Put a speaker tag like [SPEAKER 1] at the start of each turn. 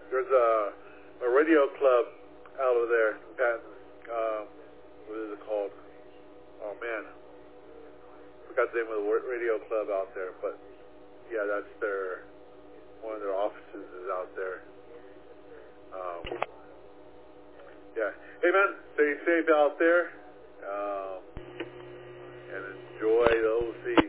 [SPEAKER 1] There's a radio club out over there in Patton. What is it called? Oh man, forgot the name of the radio club out there. But yeah, that's one of their offices is out there. Yeah. Hey man, stay safe out there, and enjoy the OC.